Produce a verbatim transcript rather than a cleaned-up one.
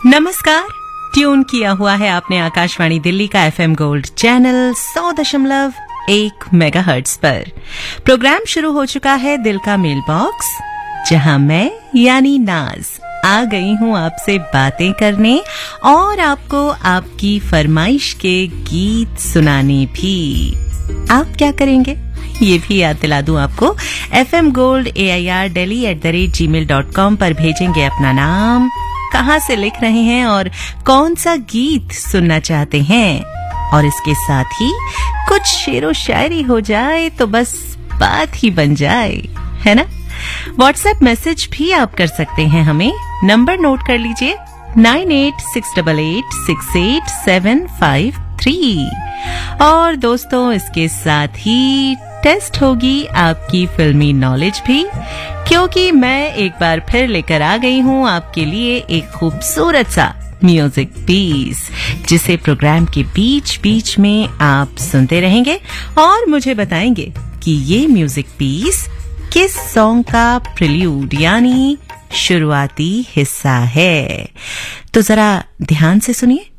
नमस्कार, ट्यून किया हुआ है आपने आकाशवाणी दिल्ली का एफएम गोल्ड चैनल सौ दशमलव एक मेगाहर्ट्ज पर। प्रोग्राम शुरू हो चुका है दिल का मेल बॉक्स, जहां मैं यानी नाज आ गई हूं आपसे बातें करने और आपको आपकी फरमाइश के गीत सुनाने भी। आप क्या करेंगे ये भी याद दिला दूं आपको। FM gold A I R Delhi at the rate ji mail dot com पर भेजेंगे अपना नाम, कहां से लिख रहे हैं और कौन सा गीत सुनना चाहते हैं, और इसके साथ ही कुछ शेरो शायरी हो जाए तो बस बात ही बन जाए, है ना। व्हाट्सएप मैसेज भी आप कर सकते हैं हमें, नंबर नोट कर लीजिए nine eight six double eight six eight seven five three. और दोस्तों, इसके साथ ही टेस्ट होगी आपकी फिल्मी नॉलेज भी, क्योंकि मैं एक बार फिर लेकर आ गई हूं आपके लिए एक खूबसूरत सा म्यूजिक पीस, जिसे प्रोग्राम के बीच बीच में आप सुनते रहेंगे और मुझे बताएंगे कि ये म्यूजिक पीस किस सॉन्ग का प्रिल्यूड यानी शुरुआती हिस्सा है। तो जरा ध्यान से सुनिए।